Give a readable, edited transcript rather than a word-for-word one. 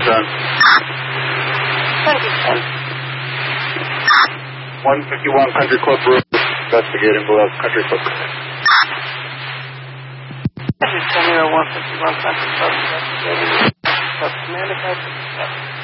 10. 110. 151 Country Club Road, investigating below Country Club. Country 151 Country Club, investigating. Command,